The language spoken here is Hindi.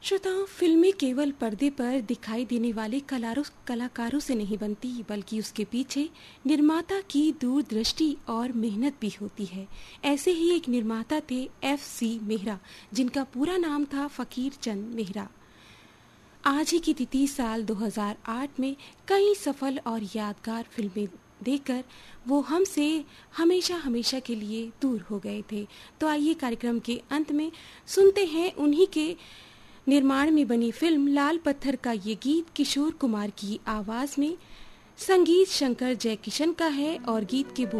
श्रोताओं, फिल्में केवल पर्दे पर दिखाई देने वाले कलाकारों से नहीं बनती, बल्कि उसके पीछे निर्माता की दूरदृष्टि और मेहनत भी होती है। ऐसे ही एक निर्माता थे F.C. मेहरा, जिनका पूरा नाम था फकीर चंद मेहरा। आज ही की तिथि साल 2008 में कई सफल और यादगार फिल्में देकर वो हमसे हमेशा हमेशा के लिए दूर हो गए थे। तो आइए कार्यक्रम के अंत में सुनते हैं उन्हीं के निर्माण में बनी फिल्म लाल पत्थर का ये गीत किशोर कुमार की आवाज में। संगीत शंकर जयकिशन का है और गीत के